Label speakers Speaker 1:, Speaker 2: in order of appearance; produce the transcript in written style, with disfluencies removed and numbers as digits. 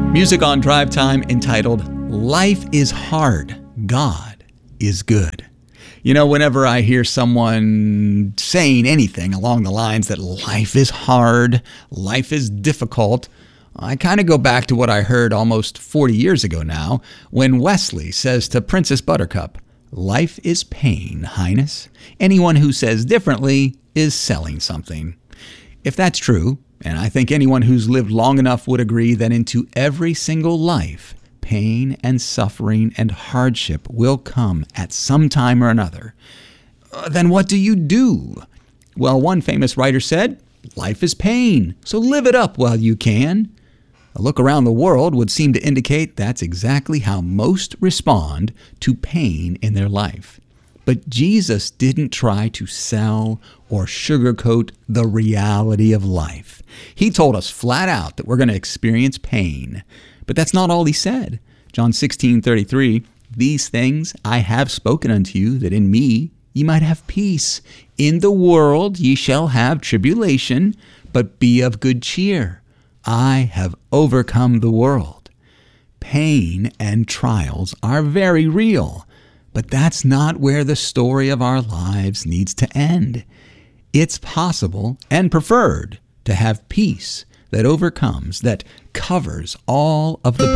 Speaker 1: Music on Drive Time entitled, Life is Hard, God is Good. You know, whenever I hear someone saying anything along the lines that life is hard, life is difficult, I kind of go back to what I heard almost 40 years ago now, when Wesley says to Princess Buttercup, "Life is pain, Highness. Anyone who says differently is selling something." If that's true, and I think anyone who's lived long enough would agree that into every single life, pain and suffering and hardship will come at some time or another, then what do you do? Well, one famous writer said, life is pain, so live it up while you can. A look around the world would seem to indicate that's exactly how most respond to pain in their life. But Jesus didn't try to sell or sugarcoat the reality of life. He told us flat out that we're going to experience pain. But that's not all he said. John 16:33, "These things I have spoken unto you, that in me ye might have peace. In the world ye shall have tribulation, but be of good cheer. I have overcome the world." Pain and trials are very real. But that's not where the story of our lives needs to end. It's possible and preferred to have peace that overcomes, that covers all of the